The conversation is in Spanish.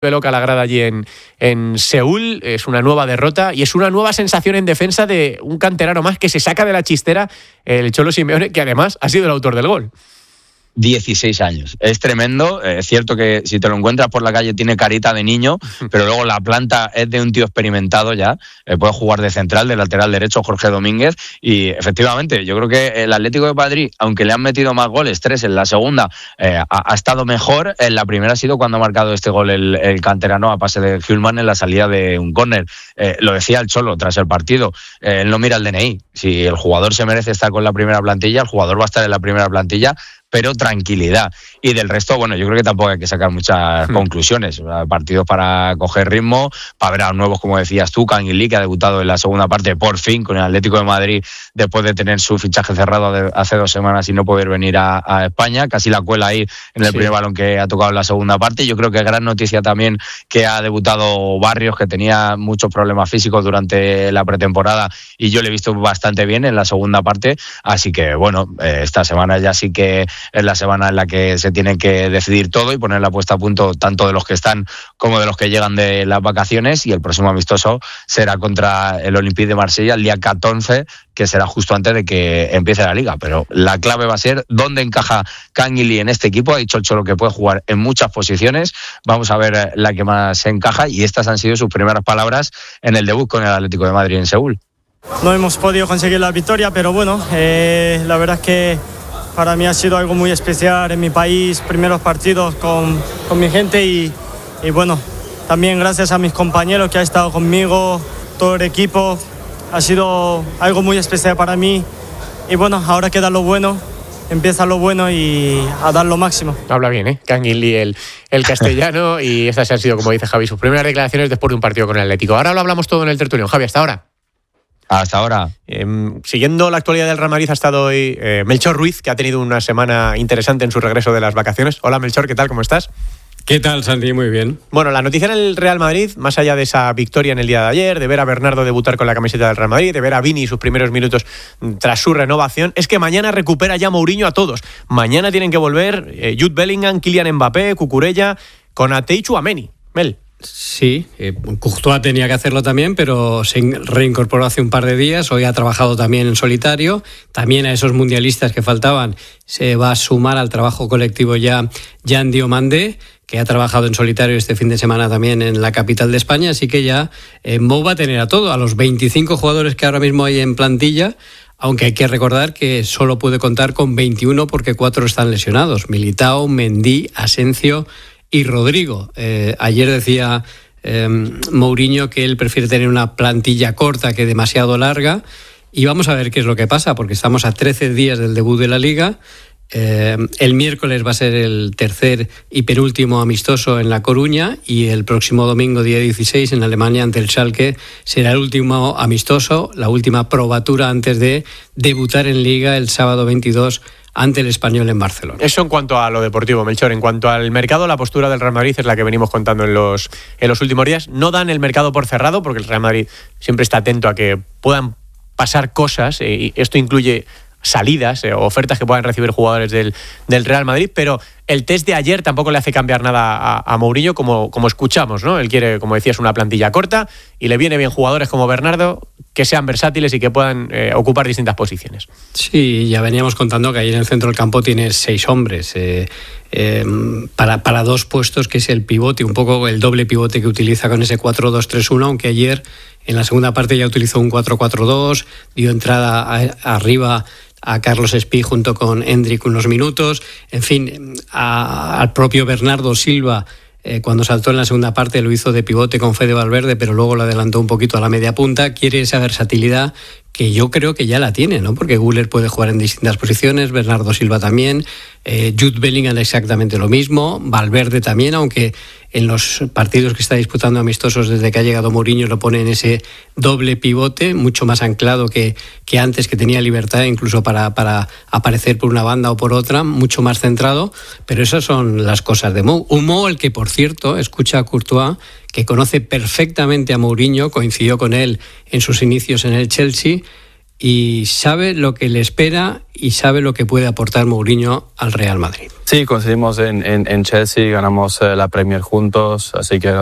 loca la grada allí en Seúl. Es una nueva derrota y es una nueva sensación en defensa de un canterano más que se saca de la chistera el Cholo Simeone, que además ha sido el autor del gol. 16 años. Es tremendo. Es cierto que si te lo encuentras por la calle tiene carita de niño, pero luego la planta es de un tío experimentado ya. Puede jugar de central, de lateral derecho, Jorge Domínguez. Y efectivamente, yo creo que el Atlético de Madrid, aunque le han metido más goles, 3 en la segunda, ha estado mejor. En la primera ha sido cuando ha marcado este gol el canterano a pase de Hjulmand en la salida de un córner. Lo decía el Cholo tras el partido. Él no mira el DNI. Si el jugador se merece estar con la primera plantilla, el jugador va a estar en la primera plantilla, pero tranquilidad. Y del resto, bueno, yo creo que tampoco hay que sacar muchas conclusiones. Partidos para coger ritmo, para ver a nuevos, como decías tú, Canguilí, que ha debutado en la segunda parte por fin con el Atlético de Madrid después de tener su fichaje cerrado hace 2 semanas y no poder venir a España. Casi la cuela ahí en el primer balón que ha tocado en la segunda parte. Yo creo que gran noticia también que ha debutado Barrios, que tenía muchos problemas físicos durante la pretemporada y yo le he visto bastante bien en la segunda parte. Así que, bueno, esta semana ya sí que es la semana en la que se tiene que decidir todo y poner la puesta a punto tanto de los que están como de los que llegan de las vacaciones, y el próximo amistoso será contra el Olympique de Marsella el día 14, que será justo antes de que empiece la Liga. Pero la clave va a ser dónde encaja Canguilí en este equipo. Ha dicho el Cholo que puede jugar en muchas posiciones. Vamos a ver la que más encaja, y estas han sido sus primeras palabras en el debut con el Atlético de Madrid en Seúl. No hemos podido conseguir la victoria, pero bueno, la verdad es que para mí ha sido algo muy especial en mi país, primeros partidos con mi gente y bueno, también gracias a mis compañeros que han estado conmigo, todo el equipo, ha sido algo muy especial para mí y bueno, ahora queda lo bueno, empieza lo bueno y a dar lo máximo. Habla bien, Canguilí, el castellano, y estas han sido, como dice Javi, sus primeras declaraciones después de un partido con el Atlético. Ahora lo hablamos todo en el tertulión. Javi, hasta ahora. Hasta ahora. Siguiendo la actualidad del Real Madrid ha estado hoy Melchor Ruiz, que ha tenido una semana interesante en su regreso de las vacaciones. Hola Melchor, ¿qué tal? ¿Cómo estás? ¿Qué tal, Santi? Muy bien. Bueno, la noticia en el Real Madrid, más allá de esa victoria en el día de ayer, de ver a Bernardo debutar con la camiseta del Real Madrid, de ver a Vini sus primeros minutos tras su renovación, es que mañana recupera ya Mourinho a todos. Mañana tienen que volver Jude Bellingham, Kylian Mbappé, Cucurella, Konaté y Tchouaméni. Mel. Sí, Courtois tenía que hacerlo también, pero se reincorporó hace un par de días. Hoy ha trabajado también en solitario. También a esos mundialistas que faltaban se va a sumar al trabajo colectivo ya Jan Diomandé, que ha trabajado en solitario este fin de semana también en la capital de España. Así que ya Mou va a tener a todo, a los 25 jugadores que ahora mismo hay en plantilla, aunque hay que recordar que solo puede contar con 21 porque 4 están lesionados: Militao, Mendy, Asensio y Rodrigo. Ayer decía Mourinho que él prefiere tener una plantilla corta que demasiado larga, y vamos a ver qué es lo que pasa, porque estamos a 13 días del debut de la Liga. El miércoles va a ser el tercer y penúltimo amistoso en La Coruña, y el próximo domingo, día 16, en Alemania ante el Schalke, será el último amistoso, la última probatura antes de debutar en Liga el sábado 22 ante el Español en Barcelona. Eso en cuanto a lo deportivo, Melchor. En cuanto al mercado, la postura del Real Madrid es la que venimos contando en los últimos días. No dan el mercado por cerrado, porque el Real Madrid siempre está atento a que puedan pasar cosas, y esto incluye salidas, ofertas que puedan recibir jugadores del Real Madrid, pero el test de ayer tampoco le hace cambiar nada a Mourinho, como escuchamos, ¿no? Él quiere, como decías, una plantilla corta, y le viene bien jugadores como Bernardo, que sean versátiles y que puedan ocupar distintas posiciones. Sí, ya veníamos contando que ahí en el centro del campo tiene 6 hombres para 2 puestos, que es el pivote, un poco el doble pivote que utiliza con ese 4-2-3-1, aunque ayer en la segunda parte ya utilizó un 4-4-2, dio entrada arriba a Carlos Espí junto con Hendrik unos minutos. En fin, al propio Bernardo Silva, cuando saltó en la segunda parte lo hizo de pivote con Fede Valverde, pero luego lo adelantó un poquito a la media punta. Quiere esa versatilidad que yo creo que ya la tiene, ¿no? Porque Güler puede jugar en distintas posiciones, Bernardo Silva también, Jude Bellingham exactamente lo mismo, Valverde también, aunque en los partidos que está disputando amistosos desde que ha llegado Mourinho lo pone en ese doble pivote, mucho más anclado que antes, que tenía libertad incluso para aparecer por una banda o por otra, mucho más centrado. Pero esas son las cosas de Mou. Un Mou el que, por cierto, escucha a Courtois, que conoce perfectamente a Mourinho, coincidió con él en sus inicios en el Chelsea, y sabe lo que le espera y sabe lo que puede aportar Mourinho al Real Madrid. Sí, coincidimos en Chelsea, ganamos la Premier juntos, así que